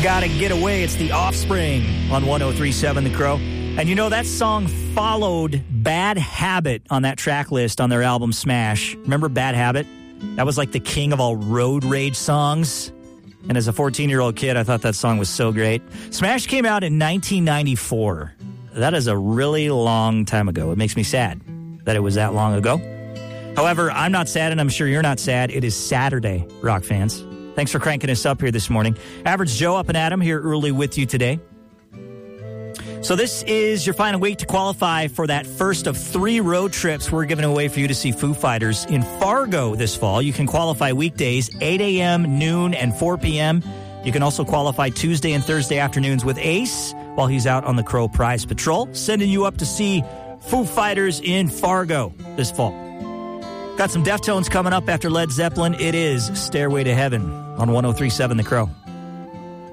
Gotta Get Away. It's The Offspring on 103.7 The Crow. And you know, that song followed Bad Habit on that track list on their album Smash. Remember Bad Habit? That was like the king of all road rage songs. And as a 14-year-old kid, I thought that song was so great. Smash came out in 1994. That is a really long time ago. It makes me sad that it was that long ago. However, I'm not sad, and I'm sure you're not sad. It is Saturday, rock fans. Thanks for cranking us up here this morning. Average Joe up and Adam here early with you today. So this is your final week to qualify for that first of 3 road trips we're giving away for you to see Foo Fighters in Fargo this fall. You can qualify weekdays, 8 a.m., noon, and 4 p.m. You can also qualify Tuesday and Thursday afternoons with Ace while he's out on the Crow Prize Patrol, sending you up to see Foo Fighters in Fargo this fall. Got some Deftones coming up after Led Zeppelin. It is Stairway to Heaven on 103.7 The Crow.